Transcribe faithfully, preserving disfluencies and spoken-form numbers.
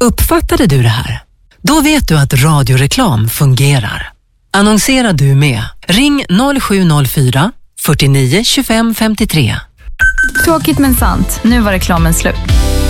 Uppfattade du det här? Då vet du att radioreklam fungerar. Annonserar du med? Ring noll sju noll fyra, fyrtionio tjugofem femtiotre. Tråkigt men sant. Nu var reklamen slut.